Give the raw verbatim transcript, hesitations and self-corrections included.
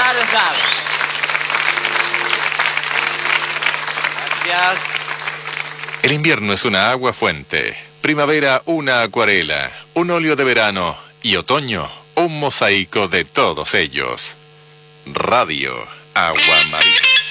ya lo sabe. Gracias. El invierno es una agua fuente, primavera una acuarela, un óleo de verano y otoño un mosaico de todos ellos. Radio Agua Marina.